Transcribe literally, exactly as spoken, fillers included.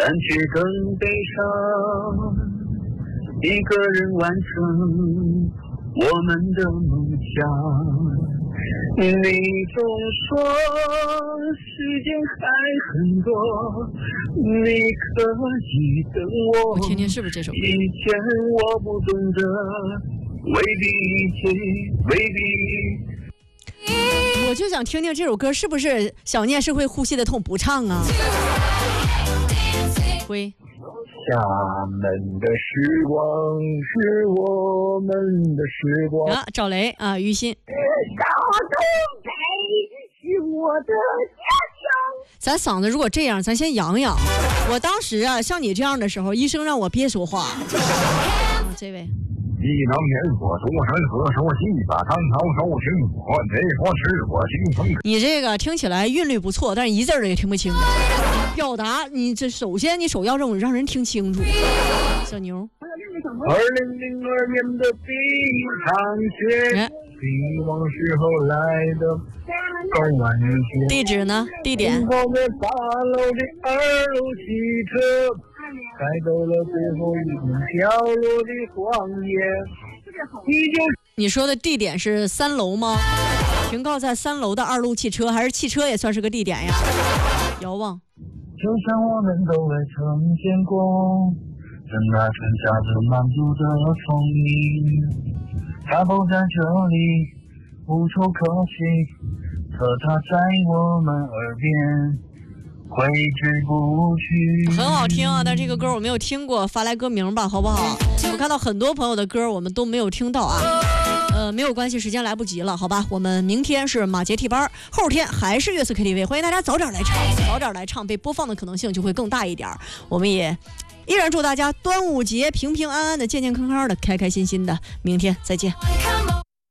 但却更悲伤。一个人完成我们的梦想。你总说时间还很多，你可以等我。 我听听是不是这首歌？ 以前我不懂得，未必一切，未必。 我就想听听这首歌是不是小念是会呼吸的痛不唱啊？会。 厦门的时光是我们的时光啊，赵雷啊，于心。 大东北是我的家乡。 咱嗓子如果这样，咱先养养。我当时啊，像你这样的时候，医生让我别说话。啊、这位。 一能年火，多山河，手心把汤汤手青火，这火是我心风。 你这个听起来韵律不错，但是一字儿也听不清。表达你这首先你首要任务让人听清楚。小牛。 二零零二年的第一场雪，比往时候来的更晚些。 地址呢？地点。 八楼的二楼汽车。开到了最后一片飘落的荒野。你就你说的地点是三楼吗？停靠在三楼的二路汽车，还是汽车也算是个地点呀？遥望。 就像我们都未曾见过，正在春夏着满足的风景，它不在这里，无处可寻，可它在我们耳边。挥之不去， 很好听啊，但这个歌我没有听过，发来歌名吧，好不好？我看到很多朋友的歌我们都没有听到啊，呃，没有关系，时间来不及了，好吧？我们明天是马杰替班，后天还是月色 K T V， 欢迎大家早点来唱，早点来唱，被播放的可能性就会更大一点。我们也依然祝大家端午节平平安安的、健健康康的、开开心心的，明天再见。